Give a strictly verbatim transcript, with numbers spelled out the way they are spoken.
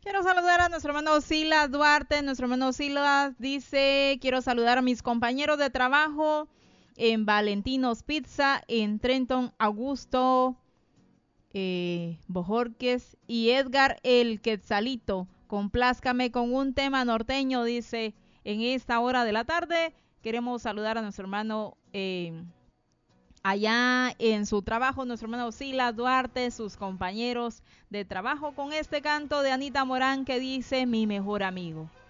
Quiero saludar a nuestro hermano Silas Duarte. Nuestro hermano Silas dice, quiero saludar a mis compañeros de trabajo en Valentinos Pizza, en Trenton Augusto, eh, Bojorques y Edgar el Quetzalito. Complázcame con un tema norteño, dice, en esta hora de la tarde. Queremos saludar a nuestro hermano eh, allá en su trabajo, nuestro hermano Silas Duarte, sus compañeros de trabajo, con este canto de Anita Morán que dice Mi Mejor Amigo.